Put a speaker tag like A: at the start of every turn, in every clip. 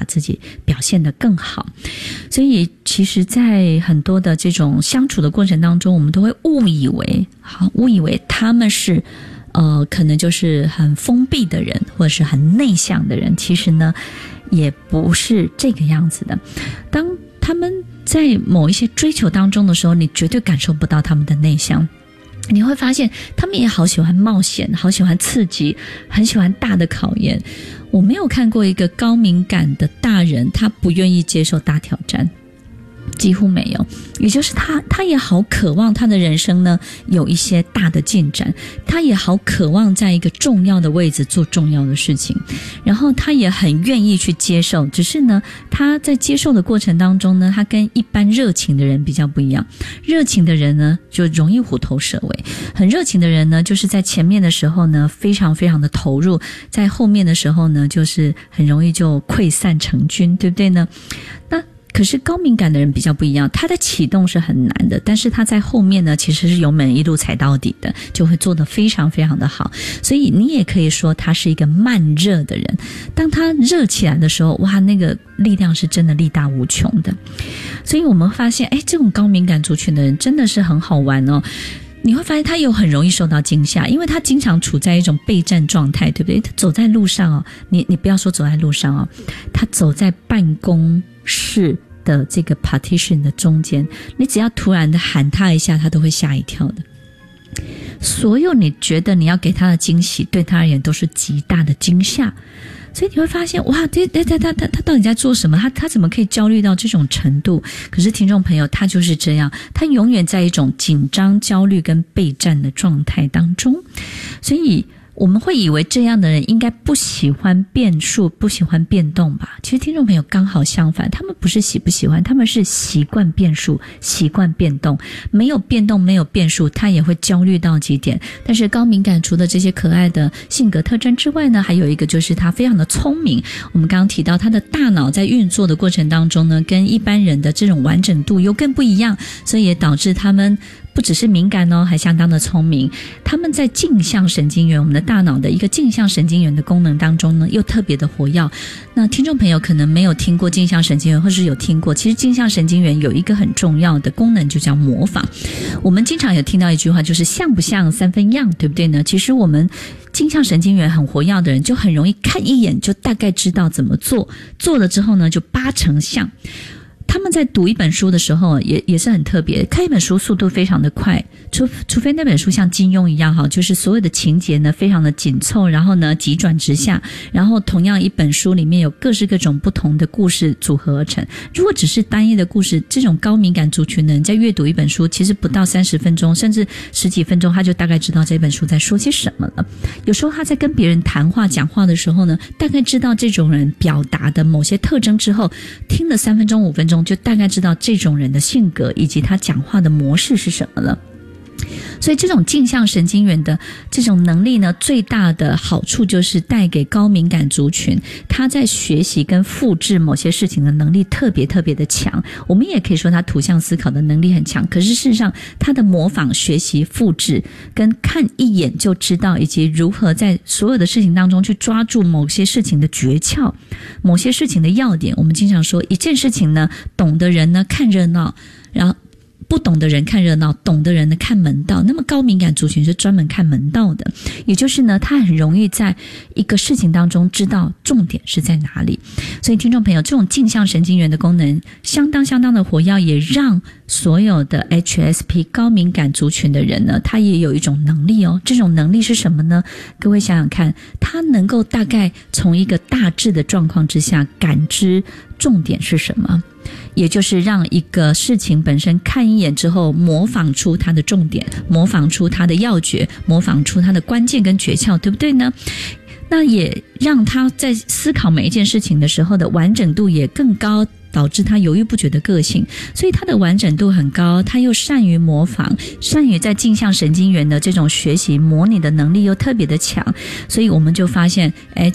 A: 自己表现得更好。所以其实在很多的这种相处的过程当中，我们都会误以为他们是可能就是很封闭的人，或者是很内向的人，其实呢也不是这个样子的。当他们在某一些追求当中的时候，你绝对感受不到他们的内向，你会发现他们也好喜欢冒险，好喜欢刺激，很喜欢大的考验。我没有看过一个高敏感的大人他不愿意接受大挑战，几乎没有。也就是他也好渴望他的人生呢有一些大的进展，他也好渴望在一个重要的位置做重要的事情，然后他也很愿意去接受。只是呢他在接受的过程当中呢，他跟一般热情的人比较不一样。热情的人呢就容易虎头蛇尾，很热情的人呢就是在前面的时候呢非常非常的投入，在后面的时候呢就是很容易就溃散成军，对不对呢？那可是高敏感的人比较不一样，他的启动是很难的，但是他在后面呢其实是油门一路踩到底的，就会做得非常非常的好。所以你也可以说他是一个慢热的人，当他热起来的时候，哇，那个力量是真的力大无穷的。所以我们发现这种高敏感族群的人真的是很好玩哦。你会发现他又很容易受到惊吓，因为他经常处在一种备战状态，对不对？他走在路上哦，你不要说走在路上哦，他走在办公室的这个 partition 的中间，你只要突然的喊他一下，他都会吓一跳的。所有你觉得你要给他的惊喜，对他而言都是极大的惊吓。所以你会发现，哇，他到底在做什么？他怎么可以焦虑到这种程度？可是听众朋友，他就是这样，他永远在一种紧张、焦虑跟备战的状态当中。所以我们会以为这样的人应该不喜欢变数，不喜欢变动吧？其实听众朋友刚好相反，他们不是喜不喜欢，他们是习惯变数，习惯变动。没有变动，没有变数，他也会焦虑到极点。但是高敏感除了这些可爱的性格特征之外呢，还有一个就是他非常的聪明。我们刚刚提到他的大脑在运作的过程当中呢，跟一般人的这种完整度又更不一样，所以也导致他们不只是敏感哦，还相当的聪明。他们在镜像神经元，我们的大脑的一个镜像神经元的功能当中呢，又特别的活跃。那听众朋友可能没有听过镜像神经元，或是有听过，其实镜像神经元有一个很重要的功能，就叫模仿。我们经常有听到一句话，就是像不像三分样，对不对呢？其实我们镜像神经元很活跃的人，就很容易看一眼就大概知道怎么做，做了之后呢就80%像。他们在读一本书的时候也是很特别，看一本书速度非常的快，除非那本书像金庸一样就是所有的情节呢非常的紧凑，然后呢急转直下，然后同样一本书里面有各式各种不同的故事组合而成。如果只是单一的故事，这种高敏感族群的人在阅读一本书，其实不到30分钟甚至10几分钟，他就大概知道这本书在说些什么了。有时候他在跟别人谈话讲话的时候呢，大概知道这种人表达的某些特征之后，听了3分钟5分钟就大概知道这种人的性格以及他讲话的模式是什么了。所以这种镜像神经元的这种能力呢，最大的好处就是带给高敏感族群，他在学习跟复制某些事情的能力特别特别的强。我们也可以说他图像思考的能力很强，可是事实上他的模仿、学习、复制跟看一眼就知道，以及如何在所有的事情当中去抓住某些事情的诀窍，某些事情的要点。我们经常说一件事情呢，懂的人呢看热闹，然后不懂的人看热闹，懂的人呢看门道。那么高敏感族群是专门看门道的，也就是呢他很容易在一个事情当中知道重点是在哪里。所以听众朋友，这种镜像神经元的功能相当的活跃，也让所有的 HSP 高敏感族群的人呢，他也有一种能力哦。这种能力是什么呢？各位想想看，他能够大概从一个大致的状况之下感知重点是什么，也就是让一个事情本身看一眼之后模仿出它的重点，模仿出它的要诀，模仿出它的关键跟诀窍，对不对呢？那也让他在思考每一件事情的时候的完整度也更高，导致他犹豫不决的个性。所以他的完整度很高，他又善于模仿，善于在镜像神经元的这种学习模拟的能力又特别的强。所以我们就发现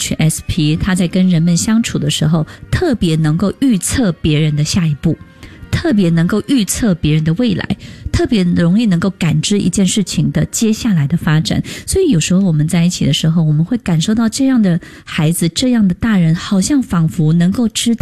A: HSP 他在跟人们相处的时候，特别能够预测别人的下一步，特别能够预测别人的未来，特别容易能够感知一件事情的接下来的发展。所以有时候我们在一起的时候，我们会感受到这样的孩子，这样的大人好像仿佛能够知道